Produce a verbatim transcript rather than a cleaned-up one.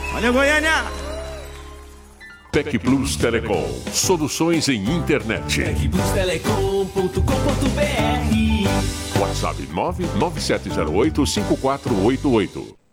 Valeu, Goiânia! Tec Plus Telecom. Soluções em internet. tec plus telecom ponto com ponto br. WhatsApp nove nove sete zero oito cinco quatro oito oito.